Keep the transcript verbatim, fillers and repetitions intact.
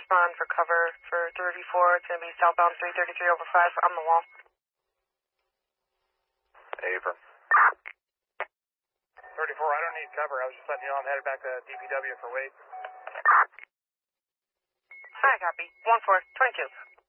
respond for cover for thirty-four. It's going to be southbound three thirty-three over five on the wall. Affirm. thirty-four, I don't need cover. I was just letting you know I'm headed back to D P W for Wade. Hi, copy. one four, twenty-two.